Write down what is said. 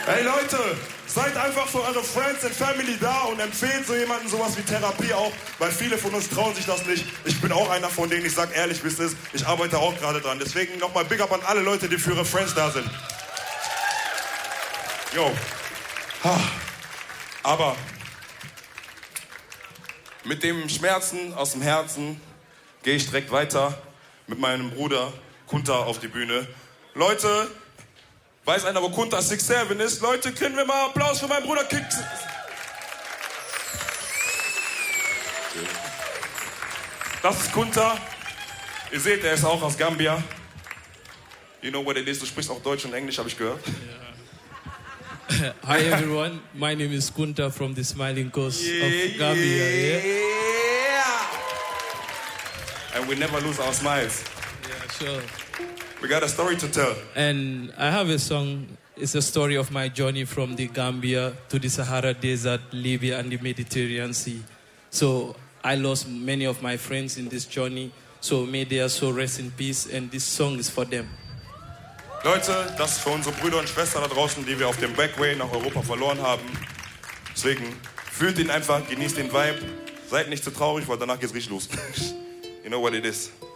Ey Leute, seid einfach für eure Friends and Family da und empfehlt so jemanden sowas wie Therapie auch, weil viele von uns trauen sich das nicht. Ich bin auch einer von denen, ich sag ehrlich, wie es ist. Ich arbeite auch gerade dran. Deswegen nochmal Big Up an alle Leute, die für ihre Friends da sind. Jo. Aber mit dem Schmerzen aus dem Herzen gehe ich direkt weiter mit meinem Bruder Kunta auf die Bühne. Leute, weiß einer, wo Kunta 6'7 ist? Leute, kriegen wir mal Applaus für meinen Bruder Kicks. Das ist Kunta. Ihr seht, er ist auch aus Gambia. You know what it is, du sprichst auch Deutsch und Englisch, habe ich gehört. Yeah. Hi everyone, my name is Kunta from the Smiling Coast of Gambia. Yeah. And we never lose our smiles. Yeah, sure. We got a story to tell. And I have a song. It's a story of my journey from the Gambia to the Sahara Desert, Libya, and the Mediterranean Sea. So I lost many of my friends in this journey. So may their soul rest in peace. And this song is for them. Leute, das ist für unsere Brüder und Schwestern da draußen, die wir auf dem Backway nach Europa verloren haben. Deswegen fühlt ihn einfach, genießt den Vibe. Seid nicht zu traurig, weil danach geht's richtig los. You know what it is.